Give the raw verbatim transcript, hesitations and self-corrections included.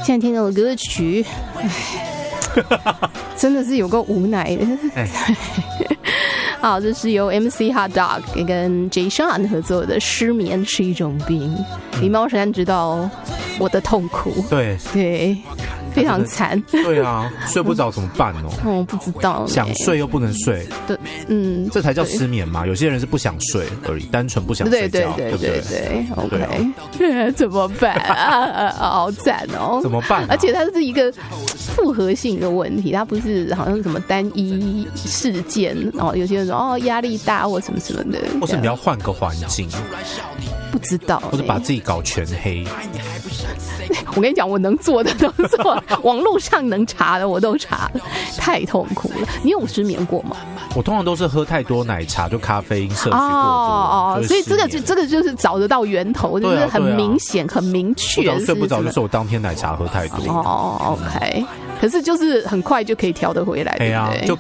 现在听到的歌曲，真的是有够无奈的。好，这是由 M C Hot Dog 跟 Jay Sean 合作的《失眠是一种病》。李茂山知道我的痛苦， 对对，非常惨。 对啊，睡不着怎么办哦？ 哦，不知道， 想睡又不能睡， 对，嗯， 这才叫失眠嘛。有些人是不想睡而已，单纯不想睡觉， 对对对对对 ，OK， 对、啊、 怎么办啊？好惨哦！ 怎么办、啊？ 而且它是一个复合性的问题，它不是好像什么单一事件。然后有些人说哦压力大或什么什么的， 或是你要换个环境， 不知道、欸， 或者把自己搞全黑。 我跟你讲，我能做的都做了，网络上能查的我都查了，太痛苦了。你有失眠过吗？ 我通常都是喝太多奶茶，就咖啡因摄取过多， 哦哦，所以这个就这个就是找得到源头，就是很明显、啊啊、很明确。 我睡不着就是我当天奶茶喝太多。 哦 ，OK。可是就是很快就可以调得回来，对不对？ 就